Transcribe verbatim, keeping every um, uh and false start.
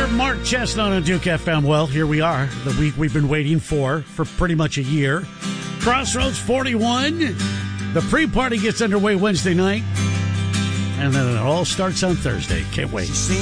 Mark Chestnut on Duke F M. Well, here we are, the week we've been waiting for, for pretty much a year. Crossroads forty-one. The pre-party gets underway Wednesday night, and then it all starts on Thursday. Can't wait.